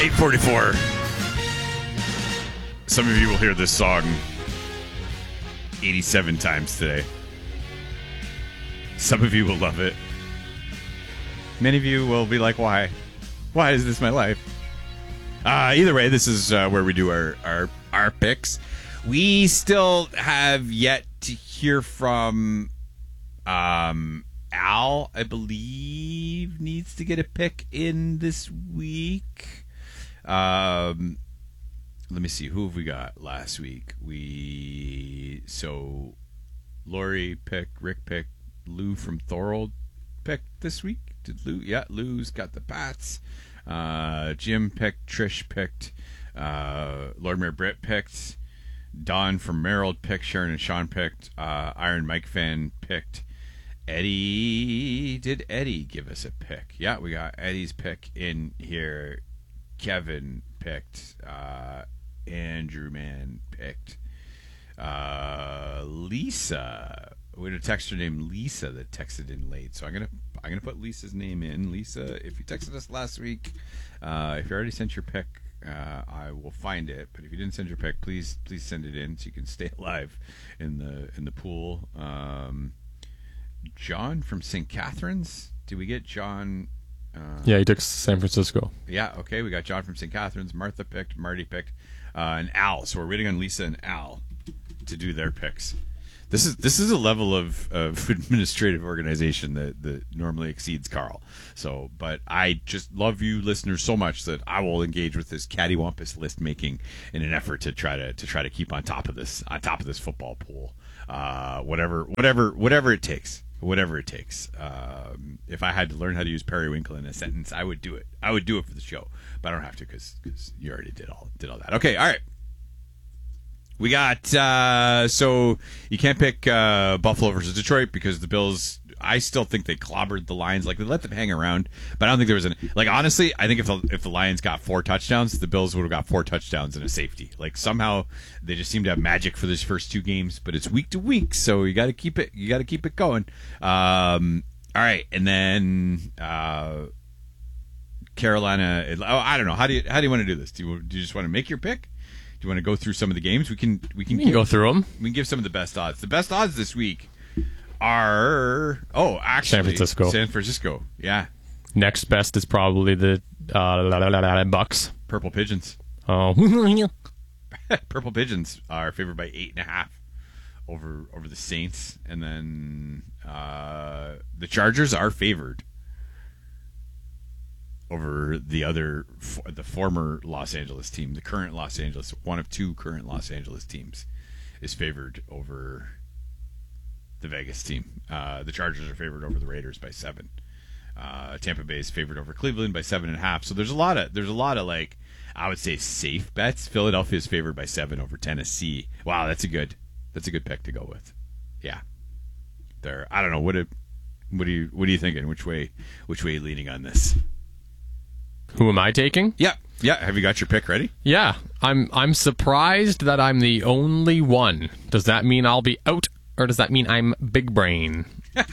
8:44. Some of you will hear this song 87 times today. Some of you will love it. Many of you will be like, why? Why is this my life? Either way, this is where we do our picks. We still have yet to hear from Al, I believe, needs to get a pick in this week. Let me see. Who have we got last week? Lori picked, Rick picked, Lou from Thorold picked this week. Did Lou? Yeah, Lou's got the Pats. Jim picked, Trish picked, Lord Mayor Britt picked, Don from Merrill picked, Sharon and Sean picked, Iron Mike fan picked, Eddie. Did Eddie give us a pick? Yeah, we got Eddie's pick in here. Kevin picked, Andrew Man picked, Lisa. We had a texter named Lisa that texted in late, so I'm gonna put Lisa's name in. Lisa, if you texted us last week, if you already sent your pick, I will find it. But if you didn't send your pick, please send it in so you can stay alive in the pool. John from St. Catharines. Did we get John? Yeah, he took San Francisco. Yeah, okay. We got John from St. Catharines. Martha picked. Marty picked. And Al. So we're waiting on Lisa and Al to do their picks. This is a level of administrative organization that normally exceeds Carl. So, but I just love you listeners so much that I will engage with this cattywampus list making in an effort to try to keep on top of this football pool. Whatever it takes. Whatever it takes. If I had to learn how to use periwinkle in a sentence, I would do it. I would do it for the show, but I don't have to because you already did all that. Okay, all right. We got so you can't pick Buffalo versus Detroit because the Bills. I still think they clobbered the Lions. Like, they let them hang around, but I don't think there was honestly, I think if the Lions got 4 touchdowns, the Bills would have got 4 touchdowns and a safety. Like, somehow they just seem to have magic for these first 2 games, but it's week to week, so you got to keep it going. All right, and then Carolina. I don't know. How do you want to do this? Do you just want to make your pick? Do you want to go through some of the games? We can go through them. We can give some of the best odds. The best odds this week are actually San Francisco. Yeah. Next best is probably the Bucks. Purple Pigeons. Oh. Purple Pigeons are favored by 8.5 over the Saints, and then the Chargers are favored over the former Los Angeles team. The current Los Angeles, one of 2 current Los Angeles teams, is favored over the Vegas team. The Chargers are favored over the Raiders by 7. Tampa Bay is favored over Cleveland by 7.5. So there's a lot of like, I would say, safe bets. Philadelphia is favored by 7 over Tennessee. Wow, that's a good pick to go with. Yeah, there. I don't know what are you thinking? Which way are you leaning on this? Who am I taking? Yeah. Have you got your pick ready? Yeah, I'm surprised that I'm the only one. Does that mean I'll be out, or does that mean I'm big brain?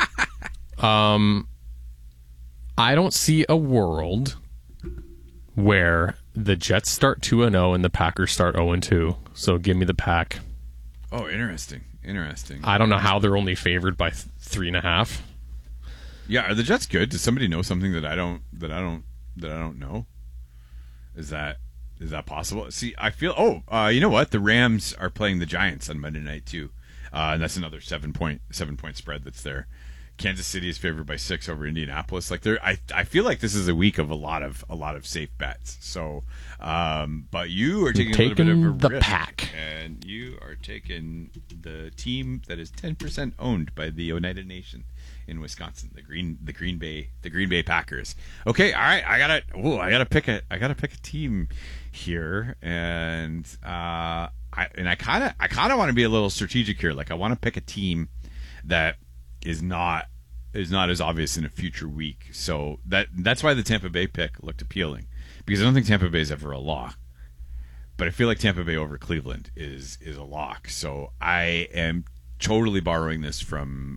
I don't see a world where the Jets start 2-0 and the Packers start 0-2. So give me the Pack. Oh, interesting. I don't know how they're only favored by 3.5. Yeah, are the Jets good? Does somebody know something that I don't know? Is that possible? See, I feel. You know what? The Rams are playing the Giants on Monday night too, and that's another 7-point spread that's there. Kansas City is favored by 6 over Indianapolis. Like, I feel like this is a week of a lot of safe bets. So, but you are taking a little bit of a risk, Pack, and you are taking the team that is 10% owned by the Oneida Nation in Wisconsin, the Green Bay Packers. Okay, all right, I gotta pick a team here, and I kind of want to be a little strategic here. Like, I want to pick a team that is not as obvious in a future week. So that's why the Tampa Bay pick looked appealing, because I don't think Tampa Bay is ever a lock, but I feel like Tampa Bay over Cleveland is a lock. So I am totally borrowing this from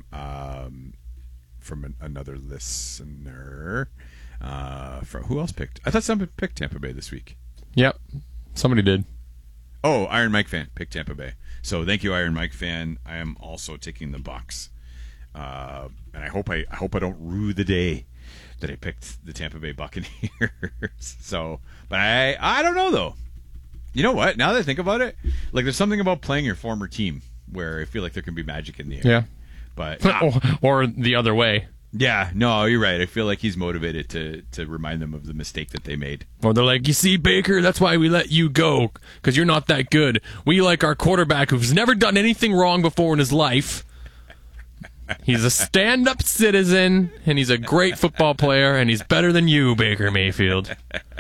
another listener. From who else picked? I thought someone picked Tampa Bay this week. Yep. Somebody did. Oh, Iron Mike fan picked Tampa Bay. So thank you, Iron Mike fan. I am also taking the Bucks, and I hope I don't rue the day that I picked the Tampa Bay Buccaneers. So, but I don't know though. You know what? Now that I think about it, like there's something about playing your former team where I feel like there can be magic in the air. Yeah. But or the other way. yeah, no, you're right. I feel like he's motivated to remind them of the mistake that they made. Or they're like, you see, Baker, that's why we let you go, because you're not that good. We like our quarterback who's never done anything wrong before in his life. He's a stand-up citizen, and he's a great football player, and he's better than you, Baker Mayfield.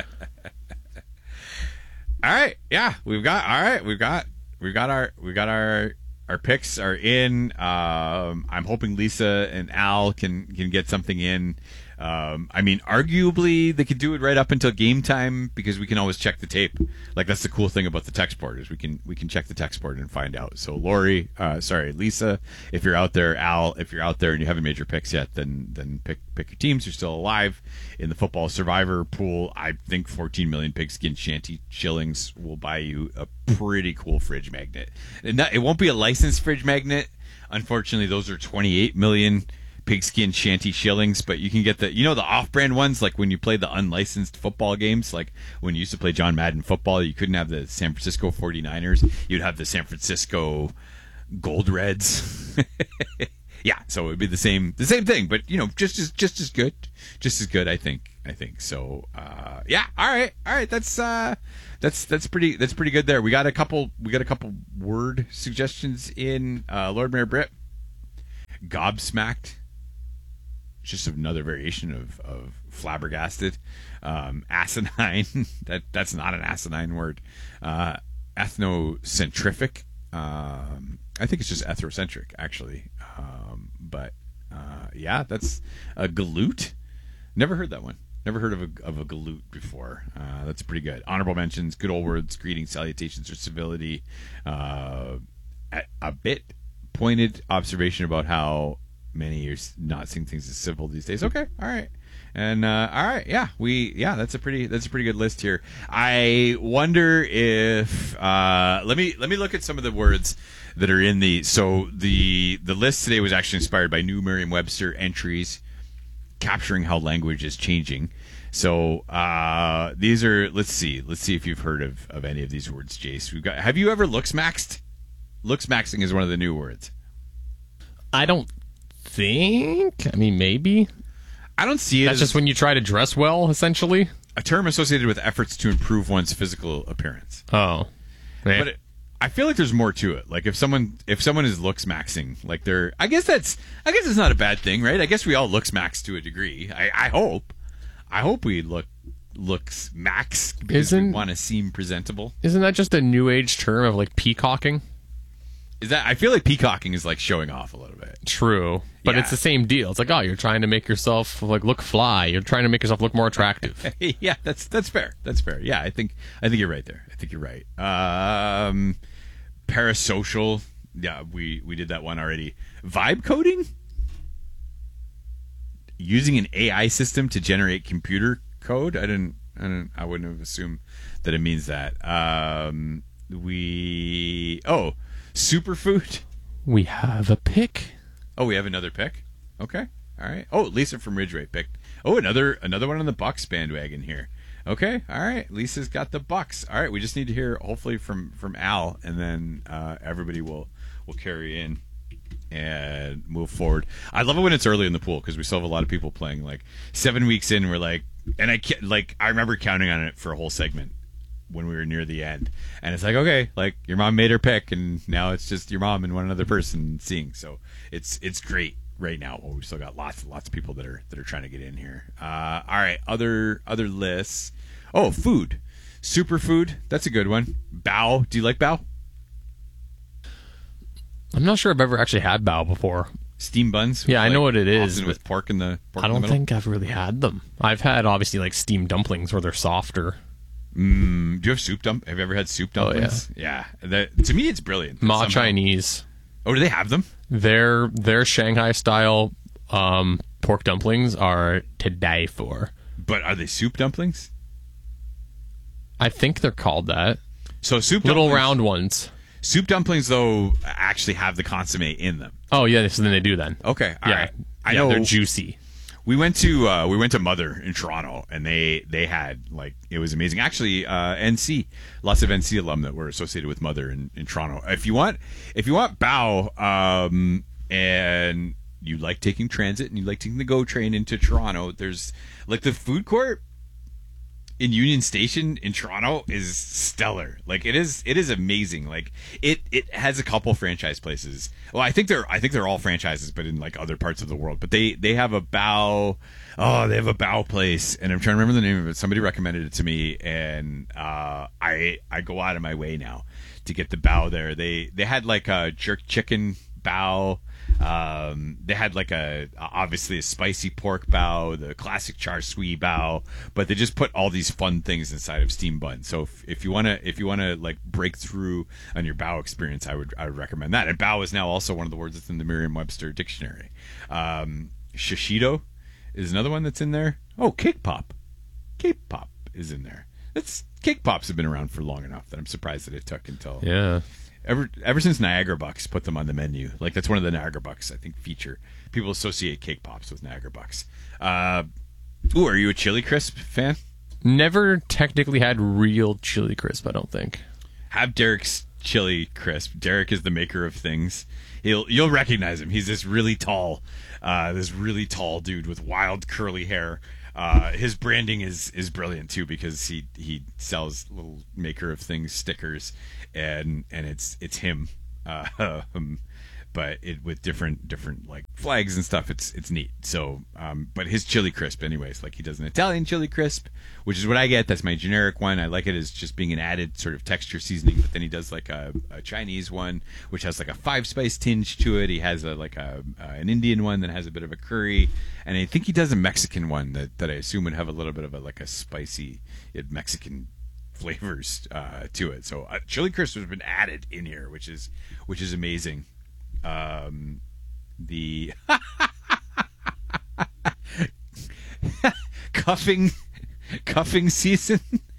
All right, yeah, we've got our picks are in. I'm hoping Lisa and Al can get something in. I mean, arguably they could do it right up until game time because we can always check the tape. Like that's the cool thing about the text board is we can check the text board and find out. So Lisa, if you're out there, Al, if you're out there and you haven't made your picks yet, then pick your teams. You're still alive in the football survivor pool. I think 14 million pigskin shanty shillings will buy you a pretty cool fridge magnet. And it won't be a licensed fridge magnet. Unfortunately, those are 28 million pigskin shanty shillings, but you can get the off-brand ones, like when you play the unlicensed football games, like when you used to play John Madden football, you couldn't have the San Francisco 49ers, you'd have the San Francisco Gold Reds. Yeah, so it would be the same thing, but just as good, I think so. Yeah, all right, that's pretty good there. We got a couple word suggestions in. Lord Mayor Britt, gobsmacked, just another variation of flabbergasted. Asinine, that's not an asinine word. Ethnocentrific, I think it's just ethnocentric actually. But yeah, that's a galoot. Never heard that one. Never heard of a galoot before. That's pretty good. Honorable mentions, good old words, greetings, salutations, or civility. A bit pointed observation about how many are not seeing things as civil these days. Okay, all right, and all right, yeah, that's a pretty good list here. I wonder if let me look at some of the words that are in the list today was actually inspired by new Merriam-Webster entries capturing how language is changing. So these are let's see if you've heard of any of these words, Jace. Have you ever looksmaxed? Looksmaxing is one of the new words. I don't think. I mean, maybe. I don't see it. That's just when you try to dress well, essentially. A term associated with efforts to improve one's physical appearance. Oh, man. But I feel like there's more to it. Like if someone is looksmaxing, like they're, I guess it's not a bad thing, right? I guess we all looksmax to a degree. I hope we looks max because we want to seem presentable. Isn't that just a new age term of like peacocking? Is that? I feel like peacocking is like showing off a little bit. True, but It's the same deal. It's like, oh, you're trying to make yourself like look fly. You're trying to make yourself look more attractive. Yeah, that's fair. That's fair. Yeah, I think you're right there. I think you're right. Parasocial. Yeah, we did that one already. Vibe coding. Using an AI system to generate computer code. I wouldn't have assumed that it means that. Superfood. We have a pick. Oh, we have another pick. Okay, all right. Oh, Lisa from Ridgeway picked. Oh, another one on the Bucks bandwagon here. Okay, all right. Lisa's got the Bucks. All right, we just need to hear hopefully from Al, and then everybody will carry in and move forward. I love it when it's early in the pool because we still have a lot of people playing. Like 7 weeks in, we're like, and I remember counting on it for a whole segment when we were near the end, and it's like, okay, like your mom made her pick, and now it's just your mom and one other person seeing. So it's great right now. Well, we've still got lots of people that are trying to get in here. All right, other lists. Oh, food, superfood. That's a good one. Bao. Do you like bao? I'm not sure I've ever actually had bao before. Steam buns? Yeah, I know what it is. With pork in the I don't think I've really had them. I've had obviously like steamed dumplings where they're softer. Do you have Have you ever had soup dumplings? Oh, yeah. To me, it's brilliant. Ma Chinese. Oh, do they have them? Their Shanghai style pork dumplings are to die for. But are they soup dumplings? I think they're called that. So soup Little dumplings, round ones. soup dumplings though actually have the consomme in them. Oh yeah, so then they do then. Okay, all Yeah, right. I yeah, know they're juicy. we went to Mother in Toronto, and they had like it was amazing. Actually, NC, lots of NC alum that were associated with Mother in Toronto. If you want Bao, and you like taking transit and you like taking the GO train into Toronto, there's like the food court in Union Station in Toronto is stellar. Like it is amazing. Like it has a couple franchise places. Well, I think they're all franchises, but in like other parts of the world. But they have a Bao. Oh, they have a Bao place, and I'm trying to remember the name of it. Somebody recommended it to me, and I go out of my way now to get the Bao there. They had like a jerk chicken Bao. They had like obviously a spicy pork bao, the classic char siu bao, but they just put all these fun things inside of steam bun. So if you wanna like break through on your bao experience, I would recommend that. And bao is now also one of the words that's in the Merriam-Webster dictionary. Shishito is another one that's in there. Oh, cake pop is in there. Cake pops have been around for long enough that I'm surprised that it took until Ever since Niagara Bucks put them on the menu, like that's one of the Niagara Bucks, I think, feature. People associate cake pops with Niagara Bucks. Are you a Chili Crisp fan? Never technically had real Chili Crisp, I don't think. Have Derek's Chili Crisp. Derek is the maker of things. You'll recognize him. He's this really tall dude with wild curly hair. His branding is brilliant too, because he sells little maker of things stickers, and it's him, but it with different like flags and stuff. It's neat. So, but his Chili Crisp, anyways, like he does an Italian Chili Crisp, which is what I get. That's my generic one. I like it as just being an added sort of texture seasoning. But then he does like a Chinese one, which has like a 5-spice tinge to it. He has an Indian one that has a bit of a curry, and I think he does a Mexican one that I assume would have a little bit of a spicy Mexican flavors to it. So Chili Crisp has been added in here, which is amazing. The cuffing season.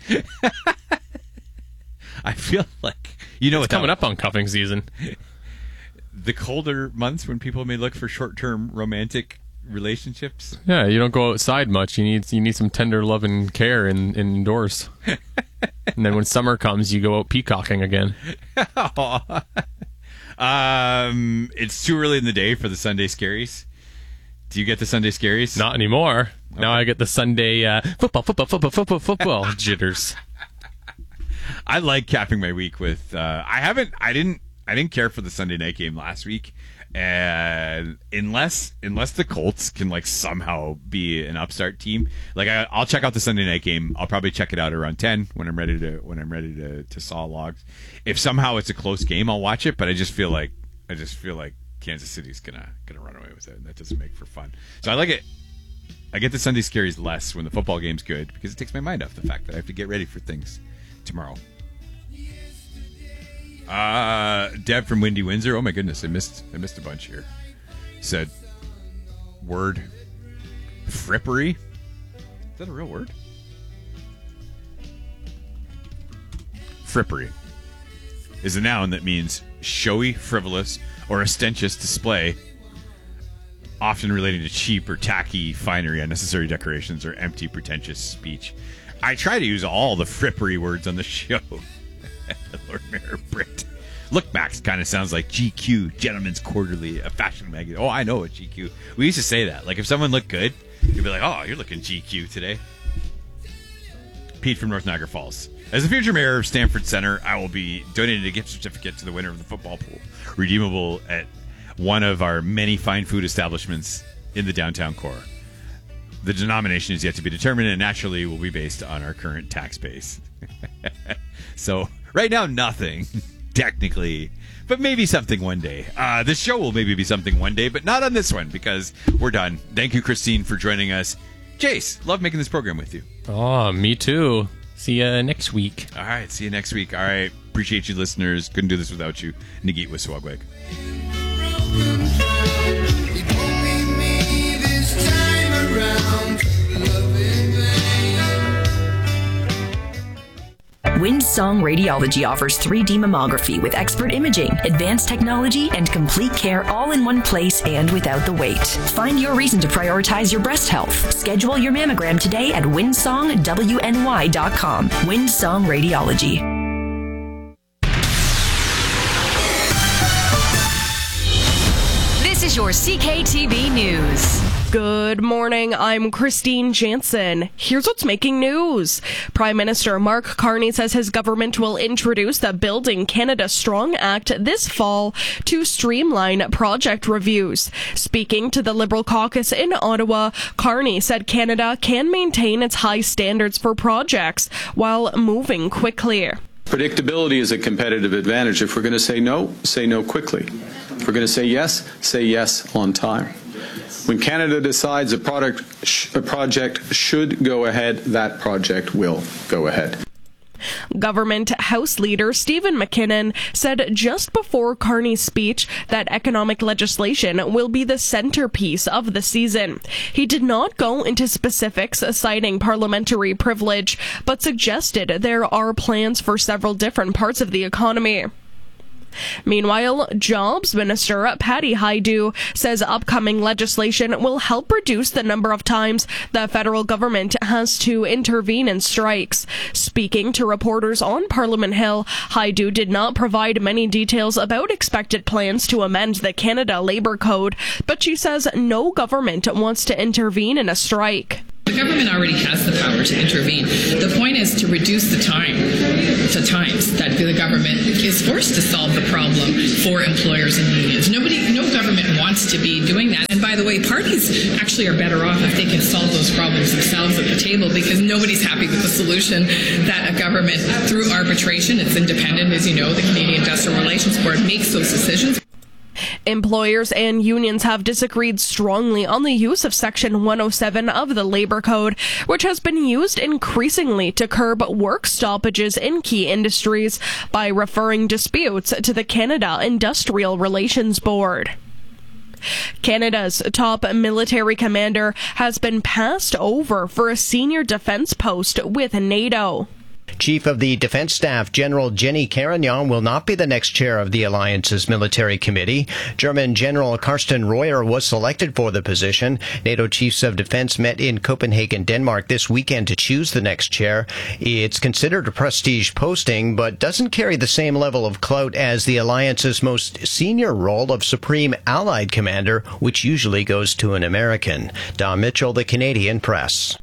I feel like it's coming up on cuffing season. The colder months when people may look for short-term romantic relationships. Yeah, you don't go outside much. You need some tender love and care indoors. And then when summer comes, you go out peacocking again. It's too early in the day for the Sunday scaries. Do you get the Sunday scaries? Not anymore. Okay. Now I get the Sunday football jitters. I like capping my week with. I didn't care for the Sunday night game last week, and unless the Colts can like somehow be an upstart team, like I'll check out the Sunday night game. I'll probably check it out around 10 when I'm ready to saw logs. If somehow it's a close game, I'll watch it. But I just feel like Kansas City's gonna run away with it, and that doesn't make for fun. So I like it. I get the Sunday scaries less when the football game's good, because it takes my mind off the fact that I have to get ready for things tomorrow. Deb from Windy Windsor. Oh my goodness, I missed a bunch here. Said word frippery. Is that a real word? Frippery is a noun that means showy, frivolous, or ostentatious display, often relating to cheap or tacky finery, unnecessary decorations, or empty, pretentious speech. I try to use all the frippery words on the show. Lord Mayor Britt. Look Backs kind of sounds like GQ, Gentleman's Quarterly, a fashion magazine. Oh, I know what GQ. We used to say that. Like if someone looked good, you'd be like, "Oh, you're looking GQ today." Pete from North Niagara Falls. As the future mayor of Stamford Center, I will be donating a gift certificate to the winner of the football pool, redeemable at one of our many fine food establishments in the downtown core. The denomination is yet to be determined, and naturally will be based on our current tax base. So right now, nothing, technically, but maybe something one day. This show will maybe be something one day, but not on this one, because we're done. Thank you, Christine, for joining us. Jace, love making this program with you. Oh, me too. See you next week. All right, see you next week. All right, appreciate you, listeners. Couldn't do this without you. Nagit Wiswagweg. Windsong Radiology offers 3D mammography with expert imaging, advanced technology, and complete care all in one place and without the wait. Find your reason to prioritize your breast health. Schedule your mammogram today at windsongwny.com. Windsong Radiology. This is your CKTB News. Good morning, I'm Christine Jansen. Here's what's making news. Prime Minister Mark Carney says his government will introduce the Building Canada Strong Act this fall to streamline project reviews. Speaking to the Liberal caucus in Ottawa, Carney said Canada can maintain its high standards for projects while moving quickly. Predictability is a competitive advantage. If we're going to say no quickly. If we're going to say yes on time. When Canada decides a project should go ahead, that project will go ahead. Government House Leader Stephen McKinnon said just before Carney's speech that economic legislation will be the centerpiece of the season. He did not go into specifics citing parliamentary privilege, but suggested there are plans for several different parts of the economy. Meanwhile, Jobs Minister Patty Hajdu says upcoming legislation will help reduce the number of times the federal government has to intervene in strikes. Speaking to reporters on Parliament Hill, Hajdu did not provide many details about expected plans to amend the Canada Labour Code, but she says no government wants to intervene in a strike. The government already has the power to intervene. The point is to reduce the times that the government is forced to solve the problem for employers and unions. No government wants to be doing that. And by the way, parties actually are better off if they can solve those problems themselves at the table, because nobody's happy with the solution that a government, through arbitration, it's independent, as you know, the Canadian Industrial Relations Board makes those decisions. Employers and unions have disagreed strongly on the use of Section 107 of the Labour Code, which has been used increasingly to curb work stoppages in key industries by referring disputes to the Canada Industrial Relations Board. Canada's top military commander has been passed over for a senior defense post with NATO. Chief of the Defense Staff, General Jenny Carignan, will not be the next chair of the alliance's military committee. German General Carsten Reuer was selected for the position. NATO chiefs of defense met in Copenhagen, Denmark this weekend to choose the next chair. It's considered a prestige posting, but doesn't carry the same level of clout as the alliance's most senior role of Supreme Allied Commander, which usually goes to an American. Don Mitchell, The Canadian Press.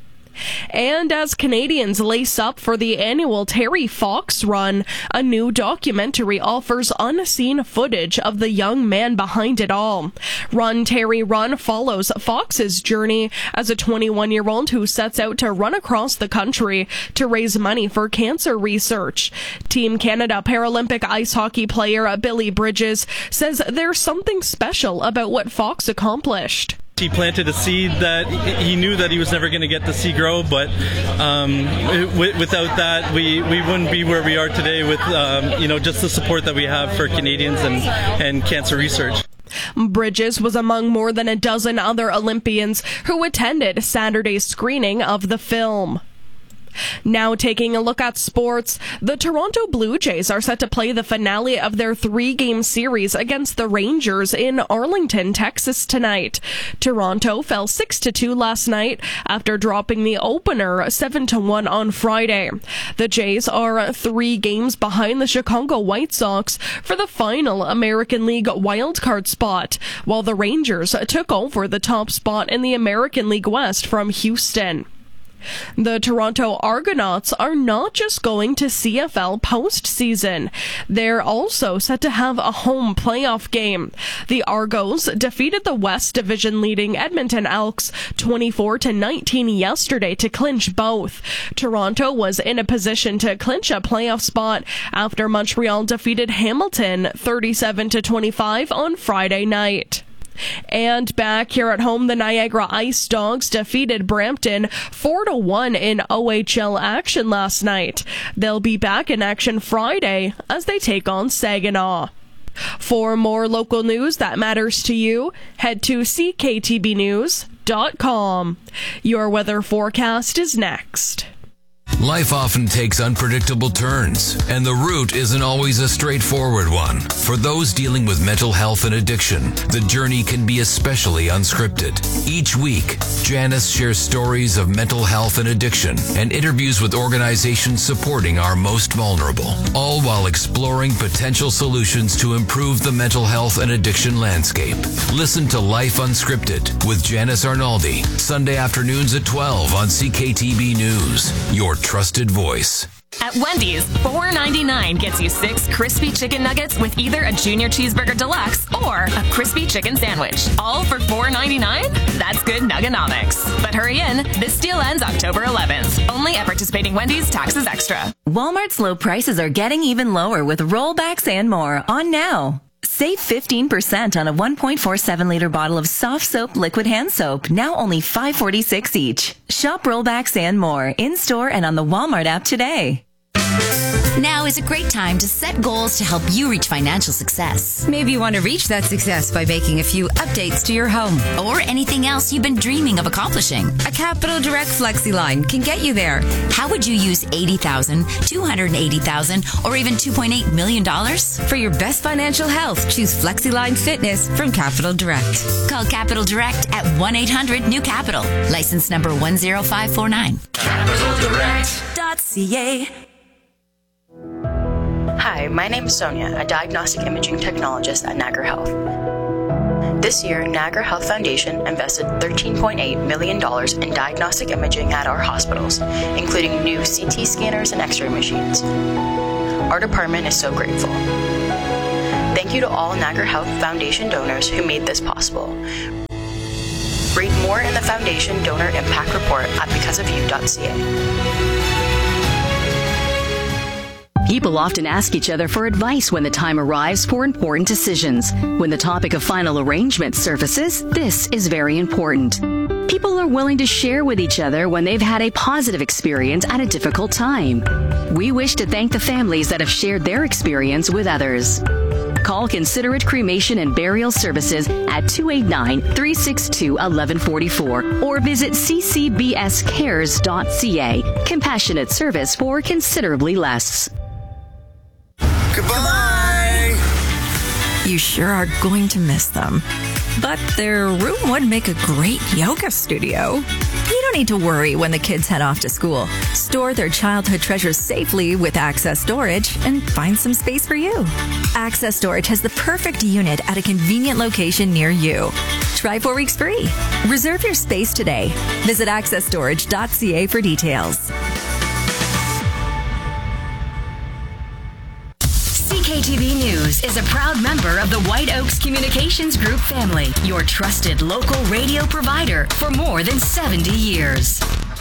And as Canadians lace up for the annual Terry Fox Run, a new documentary offers unseen footage of the young man behind it all. Run Terry Run follows Fox's journey as a 21-year-old who sets out to run across the country to raise money for cancer research. Team Canada Paralympic ice hockey player Billy Bridges says there's something special about what Fox accomplished. He planted a seed that he knew that he was never going to get to see grow, but without that, we wouldn't be where we are today with just the support that we have for Canadians and cancer research. Bridges was among more than a dozen other Olympians who attended Saturday's screening of the film. Now taking a look at sports, the Toronto Blue Jays are set to play the finale of their 3-game series against the Rangers in Arlington, Texas tonight. Toronto fell 6-2 last night after dropping the opener 7-1 on Friday. The Jays are 3 games behind the Chicago White Sox for the final American League wildcard spot, while the Rangers took over the top spot in the American League West from Houston. The Toronto Argonauts are not just going to CFL postseason. They're also set to have a home playoff game. The Argos defeated the West Division leading Edmonton Elks 24-19 yesterday to clinch both. Toronto was in a position to clinch a playoff spot after Montreal defeated Hamilton 37-25 on Friday night. And back here at home, the Niagara Ice Dogs defeated Brampton 4-1 in OHL action last night. They'll be back in action Friday as they take on Saginaw. For more local news that matters to you, head to cktbnews.com. Your weather forecast is next. Life often takes unpredictable turns, and the route isn't always a straightforward one. For those dealing with mental health and addiction, the journey can be especially unscripted. Each week, Janice shares stories of mental health and addiction and interviews with organizations supporting our most vulnerable, all while exploring potential solutions to improve the mental health and addiction landscape. Listen to Life Unscripted with Janice Arnaldi, Sunday afternoons at 12 on CKTB News, your trusted voice. At Wendy's, $4.99 gets you 6 crispy chicken nuggets with either a Junior Cheeseburger Deluxe or a crispy chicken sandwich. All for $4.99? That's good nuggonomics. But hurry in, this deal ends October 11th. Only at participating Wendy's, taxes extra. Walmart's low prices are getting even lower with rollbacks and more on now. Save 15% on a 1.47-liter bottle of soft soap liquid hand soap, now only $5.46 each. Shop rollbacks and more in-store and on the Walmart app today. Now is a great time to set goals to help you reach financial success. Maybe you want to reach that success by making a few updates to your home. Or anything else you've been dreaming of accomplishing. A Capital Direct FlexiLine can get you there. How would you use $80,000, $280,000, or even $2.8 million? For your best financial health, choose FlexiLine Fitness from Capital Direct. Call Capital Direct at 1-800-NEW-CAPITAL. License number 10549. CapitalDirect.ca. Hi, my name is Sonia, a diagnostic imaging technologist at Niagara Health. This year, Niagara Health Foundation invested $13.8 million in diagnostic imaging at our hospitals, including new CT scanners and X-ray machines. Our department is so grateful. Thank you to all Niagara Health Foundation donors who made this possible. Read more in the Foundation Donor Impact Report at becauseofyou.ca. People often ask each other for advice when the time arrives for important decisions. When the topic of final arrangement surfaces, this is very important. People are willing to share with each other when they've had a positive experience at a difficult time. We wish to thank the families that have shared their experience with others. Call Considerate Cremation and Burial Services at 289-362-1144 or visit ccbscares.ca. Compassionate service for considerably less. Goodbye! You sure are going to miss them. But their room would make a great yoga studio. You don't need to worry when the kids head off to school. Store their childhood treasures safely with Access Storage and find some space for you. Access Storage has the perfect unit at a convenient location near you. Try 4 weeks free. Reserve your space today. Visit accessstorage.ca for details. CKTV News is a proud member of the White Oaks Communications Group family, your trusted local radio provider for more than 70 years.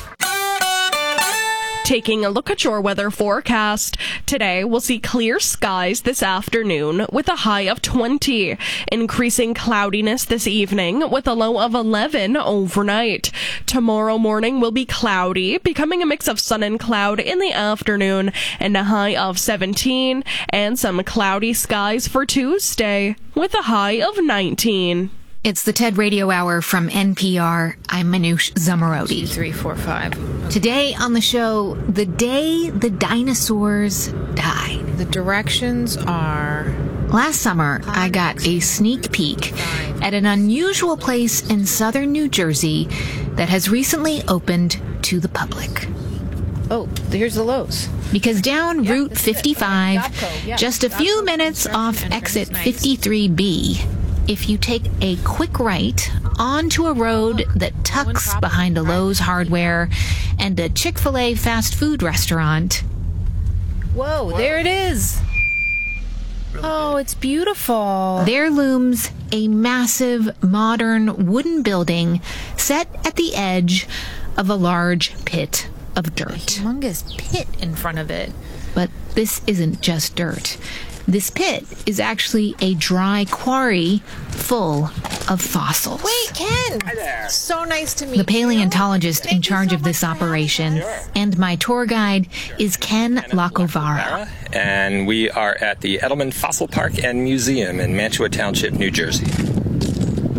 Taking a look at your weather forecast. Today, we'll see clear skies this afternoon with a high of 20. Increasing cloudiness this evening with a low of 11 overnight. Tomorrow morning will be cloudy, becoming a mix of sun and cloud in the afternoon, and a high of 17. And some cloudy skies for Tuesday with a high of 19. It's the TED Radio Hour from NPR. I'm Manoush Zomorodi. 2, 3, 4, 5. Today on the show, the day the dinosaurs died. The directions are... Last summer, I got a sneak peek at an unusual place in southern New Jersey that has recently opened to the public. Oh, here's the Lowe's. Because down Route 55, just a few minutes off exit 53B, if you take a quick right onto a road that tucks behind a Lowe's Hardware and a Chick-fil-A fast food restaurant. Whoa, there it is. Oh, it's beautiful. There looms a massive, modern wooden building set at the edge of a large pit of dirt. A humongous pit in front of it. But this isn't just dirt. This pit is actually a dry quarry full of fossils. Wait, Ken! Hi there. So nice to meet you. The paleontologist in charge of this operation and my tour guide is Ken Lacovara. And we are at the Edelman Fossil Park and Museum in Mantua Township, New Jersey.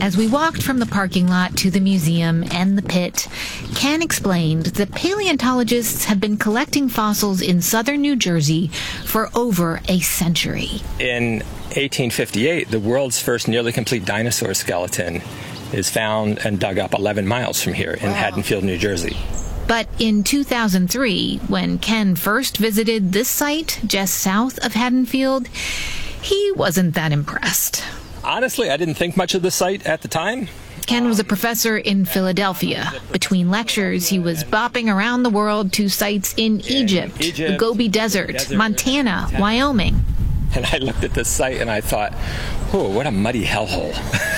As we walked from the parking lot to the museum and the pit, Ken explained that paleontologists have been collecting fossils in southern New Jersey for over a century. In 1858, the world's first nearly complete dinosaur skeleton is found and dug up 11 miles from here in Haddonfield, New Jersey. But in 2003, when Ken first visited this site just south of Haddonfield, he wasn't that impressed. Honestly, I didn't think much of the site at the time. Ken was a professor in Philadelphia. Between lectures, he was bopping around the world to sites in Egypt, the Gobi Desert, Montana, Wyoming. And I looked at this site and I thought, oh, what a muddy hellhole.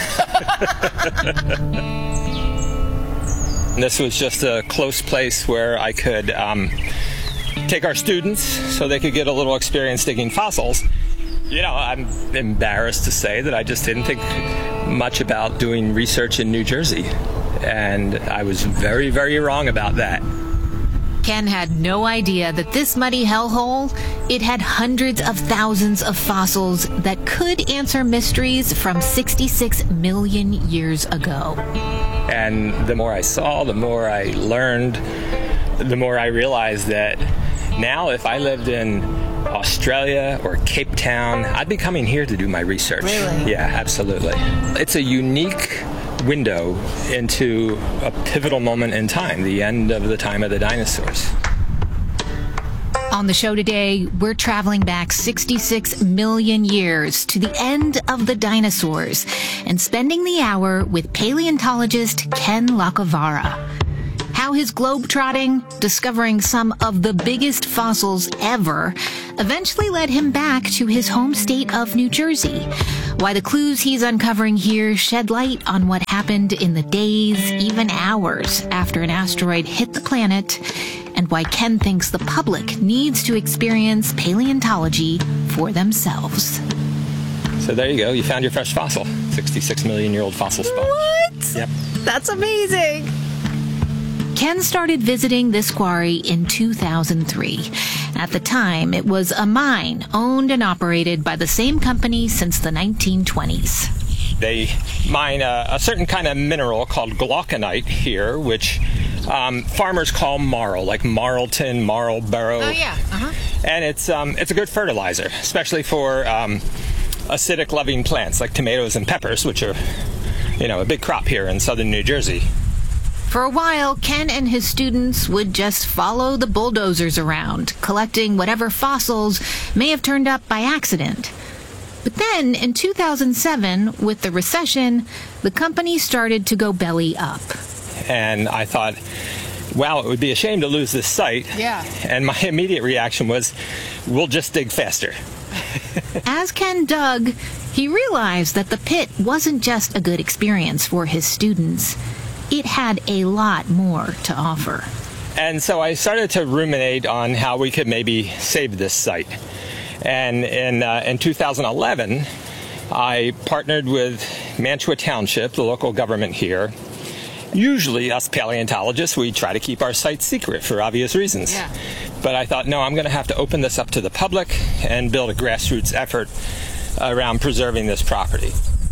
This was just a close place where I could take our students so they could get a little experience digging fossils. You know, I'm embarrassed to say that I just didn't think much about doing research in New Jersey. And I was very, very wrong about that. Ken had no idea that this muddy hellhole, it had hundreds of thousands of fossils that could answer mysteries from 66 million years ago. And the more I saw, the more I learned, the more I realized that now if I lived in Australia or Cape Town, I'd be coming here to do my research. Really? Yeah, absolutely. It's a unique window into a pivotal moment in time, the end of the time of the dinosaurs. On the show today, we're traveling back 66 million years to the end of the dinosaurs and spending the hour with paleontologist Ken Lacovara. How his globetrotting, discovering some of the biggest fossils ever, eventually led him back to his home state of New Jersey. Why the clues he's uncovering here shed light on what happened in the days, even hours, after an asteroid hit the planet, and why Ken thinks the public needs to experience paleontology for themselves. So there you go. You found your fresh fossil. 66 million year old fossil sponge. What? Yep. That's amazing. Ken started visiting this quarry in 2003. At the time, it was a mine owned and operated by the same company since the 1920s. They mine a certain kind of mineral called glauconite here, which farmers call marl, like Marlton, Marlborough. Oh, yeah. Uh-huh. And it's a good fertilizer, especially for acidic-loving plants like tomatoes and peppers, which are, a big crop here in southern New Jersey. For a while, Ken and his students would just follow the bulldozers around, collecting whatever fossils may have turned up by accident. But then, in 2007, with the recession, the company started to go belly up. And I thought, wow, it would be a shame to lose this site. Yeah. And my immediate reaction was, we'll just dig faster. As Ken dug, he realized that the pit wasn't just a good experience for his students. It had a lot more to offer. And so I started to ruminate on how we could maybe save this site. And in 2011, I partnered with Mantua Township, the local government here. Usually, us paleontologists, we try to keep our sites secret for obvious reasons. Yeah. But I thought, no, I'm going to have to open this up to the public and build a grassroots effort around preserving this property.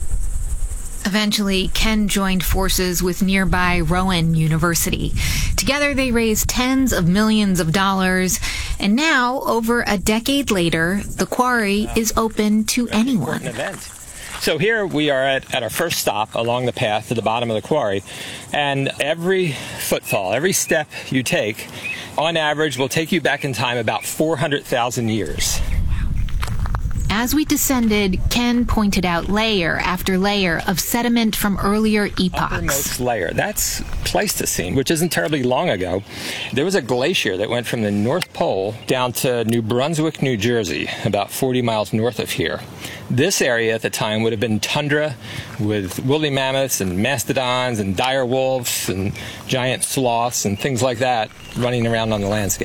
Eventually, Ken joined forces with nearby Rowan University. Together, they raised tens of millions of dollars, and now, over a decade later, the quarry is open to anyone. So here we are at our first stop along the path to the bottom of the quarry, and every footfall, every step you take, on average, will take you back in time about 400,000 years. As we descended, Ken pointed out layer after layer of sediment from earlier epochs. Uppermost layer, that's Pleistocene, which isn't terribly long ago. There was a glacier that went from the North Pole down to New Brunswick, New Jersey, about 40 miles north of here. This area at the time would have been tundra with woolly mammoths and mastodons and dire wolves and giant sloths and things like that running around on the landscape.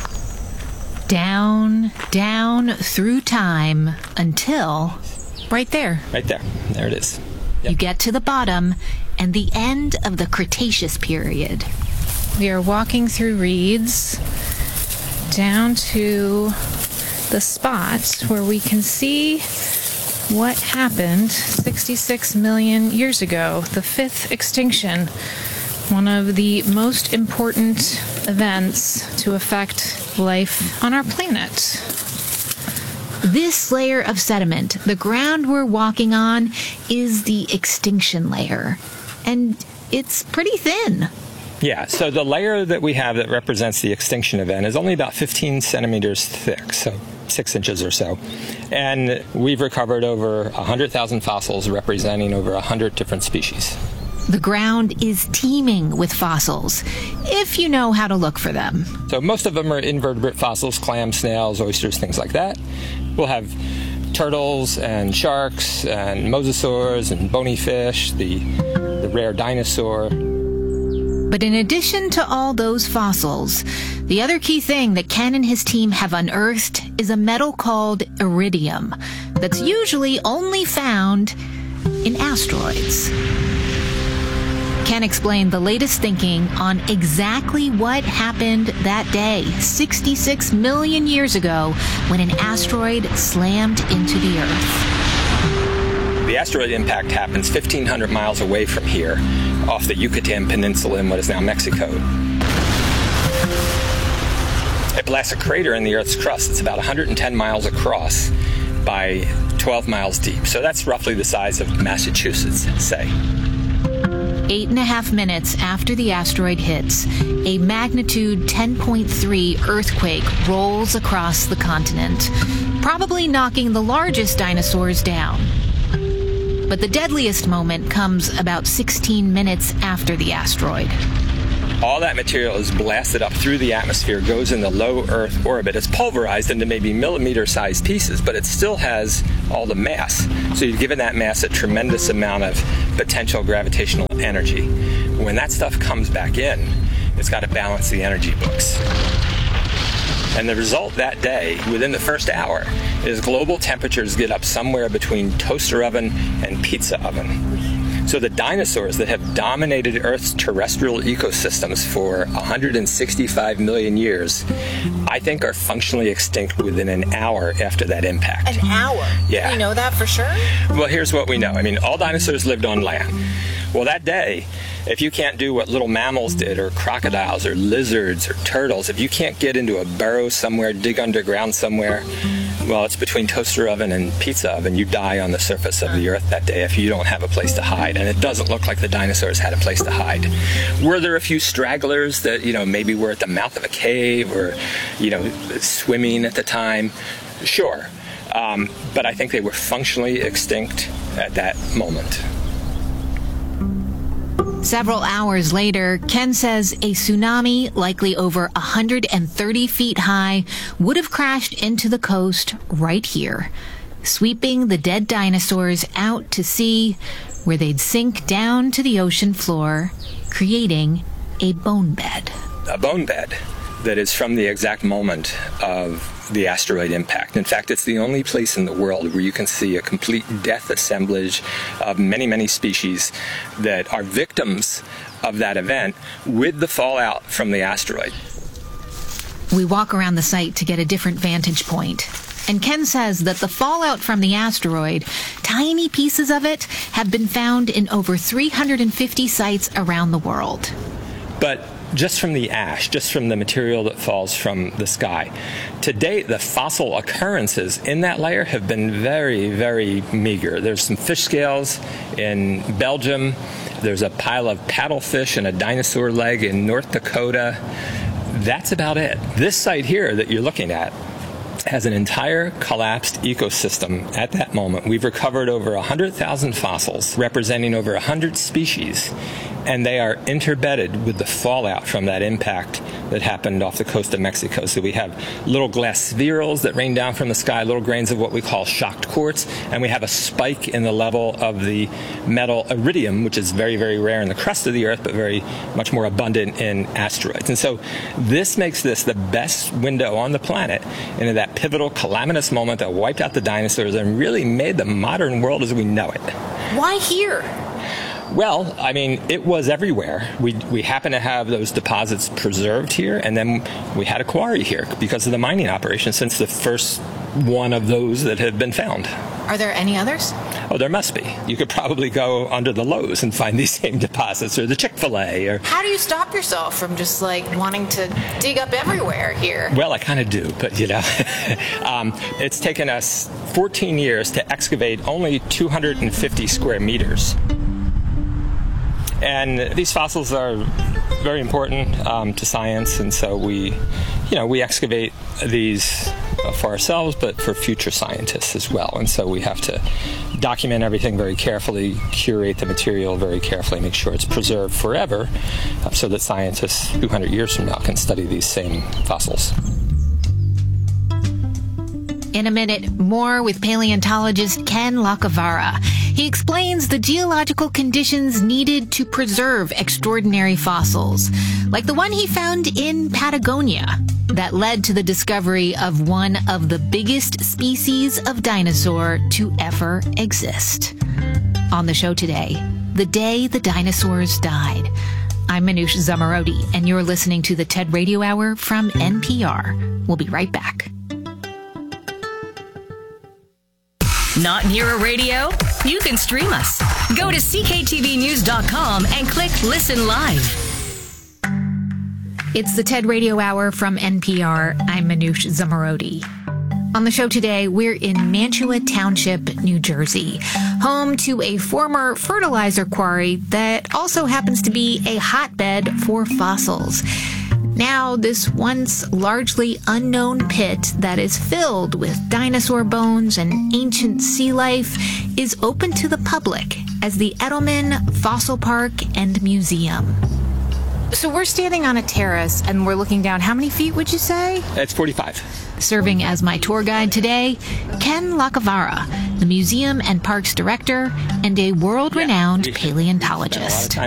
Down, down through time until right there. Right there. There it is. Yep. You get to the bottom and the end of the Cretaceous period. We are walking through reeds down to the spot where we can see what happened 66 million years ago, the fifth extinction, one of the most important events to affect life on our planet. This layer of sediment, the ground we're walking on, is the extinction layer. And it's pretty thin. Yeah, so the layer that we have that represents the extinction event is only about 15 centimeters thick, so 6 inches or so. And we've recovered over 100,000 fossils representing over 100 different species. The ground is teeming with fossils, if you know how to look for them. So most of them are invertebrate fossils, clams, snails, oysters, things like that. We'll have turtles and sharks and mosasaurs and bony fish, the rare dinosaur. But in addition to all those fossils, the other key thing that Ken and his team have unearthed is a metal called iridium that's usually only found in asteroids. Ken explained the latest thinking on exactly what happened that day, 66 million years ago, when an asteroid slammed into the Earth. The asteroid impact happens 1,500 miles away from here, off the Yucatan Peninsula in what is now Mexico. It blasts a crater in the Earth's crust. It's about 110 miles across by 12 miles deep. So that's roughly the size of Massachusetts, say. 8.5 minutes after the asteroid hits, a magnitude 10.3 earthquake rolls across the continent, probably knocking the largest dinosaurs down. But the deadliest moment comes about 16 minutes after the asteroid. All that material is blasted up through the atmosphere, goes in the low Earth orbit. It's pulverized into maybe millimeter-sized pieces, but it still has all the mass. So you've given that mass a tremendous amount of potential gravitational energy. When that stuff comes back in, it's got to balance the energy books. And the result that day, within the first hour, is global temperatures get up somewhere between toaster oven and pizza oven. So the dinosaurs that have dominated Earth's terrestrial ecosystems for 165 million years, I think are functionally extinct within an hour after that impact. An hour? Yeah. Do we know that for sure? Well, here's what we know. I mean, all dinosaurs lived on land. Well, that day, if you can't do what little mammals did, or crocodiles, or lizards, or turtles, if you can't get into a burrow somewhere, dig underground somewhere, well, it's between toaster oven and pizza oven. You die on the surface of the Earth that day if you don't have a place to hide. And it doesn't look like the dinosaurs had a place to hide. Were there a few stragglers that, maybe were at the mouth of a cave or, swimming at the time? Sure. But I think they were functionally extinct at that moment. Several hours later, Ken says a tsunami, likely over 130 feet high, would have crashed into the coast right here, sweeping the dead dinosaurs out to sea, where they'd sink down to the ocean floor, creating a bone bed. A bone bed that is from the exact moment of the asteroid impact. In fact, it's the only place in the world where you can see a complete death assemblage of many, many species that are victims of that event with the fallout from the asteroid. We walk around the site to get a different vantage point. And Ken says that the fallout from the asteroid, tiny pieces of it, have been found in over 350 sites around the world. But just from the ash, just from the material that falls from the sky. To date, the fossil occurrences in that layer have been very, very meager. There's some fish scales in Belgium. There's a pile of paddlefish and a dinosaur leg in North Dakota. That's about it. This site here that you're looking at has an entire collapsed ecosystem at that moment. We've recovered over 100,000 fossils representing over 100 species, and they are interbedded with the fallout from that impact that happened off the coast of Mexico. So we have little glass spherules that rain down from the sky, little grains of what we call shocked quartz, and we have a spike in the level of the metal iridium, which is very, very rare in the crust of the Earth, but very much more abundant in asteroids. And so this makes this the best window on the planet into that pivotal calamitous moment that wiped out the dinosaurs and really made the modern world as we know it. Why here? Well, I mean, it was everywhere. We happen to have those deposits preserved here, and then we had a quarry here because of the mining operation since the first one of those that had been found. Are there any others? Oh, there must be. You could probably go under the Lowe's and find these same deposits, or the Chick-fil-A. Or How do you stop yourself from just wanting to dig up everywhere here? Well, I kind of do, but it's taken us 14 years to excavate only 250 square meters. And these fossils are very important to science, and so we excavate these for ourselves, but for future scientists as well. And so we have to document everything very carefully, curate the material very carefully, make sure it's preserved forever, so that scientists 200 years from now can study these same fossils. In a minute, more with paleontologist Ken Lacavara. He explains the geological conditions needed to preserve extraordinary fossils, like the one he found in Patagonia that led to the discovery of one of the biggest species of dinosaur to ever exist. On the show today, the day the dinosaurs died. I'm Manoush Zomorodi, and you're listening to the TED Radio Hour from NPR. We'll be right back. Not near a radio? You can stream us. Go to cktvnews.com and click Listen Live. It's the TED Radio Hour from NPR. I'm Manoush Zomorodi. On the show today, we're in Mantua Township, New Jersey, home to a former fertilizer quarry that also happens to be a hotbed for fossils. Now, this once largely unknown pit that is filled with dinosaur bones and ancient sea life is open to the public as the Edelman Fossil Park and Museum. So we're standing on a terrace and we're looking down. How many feet would you say? It's 45. Serving as my tour guide today, Ken Lacavara, the museum and parks director and a world-renowned paleontologist.